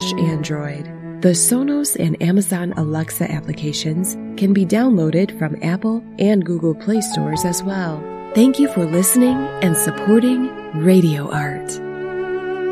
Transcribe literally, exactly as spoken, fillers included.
slash Android. The Sonos and Amazon Alexa applications can be downloaded from Apple and Google Play stores as well. Thank you for listening and supporting Radio Art.